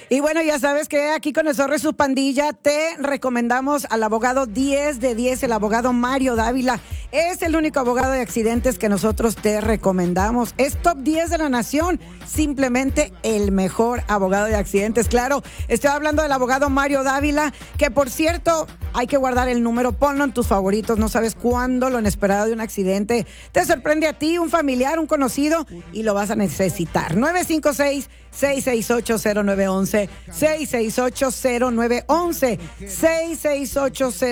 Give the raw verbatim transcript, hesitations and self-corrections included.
Y bueno, ya sabes que aquí con el Zorro y su pandilla te recomendamos al abogado diez de diez, el abogado Mario Dávila. Es el único abogado de accidentes que nosotros te recomendamos. Es top diez de la nación, simplemente el mejor abogado de accidentes. Claro, estoy hablando del abogado Mario Dávila, que por cierto, hay que guardar el número, ponlo en tus favoritos. No sabes cuándo lo inesperado de un accidente te sorprende a ti, un familiar, un conocido, y lo vas a necesitar. nueve cinco seis, seis seis ocho, cero nueve uno uno, seis seis ocho, cero nueve uno uno, seis seis ocho, cero nueve uno uno.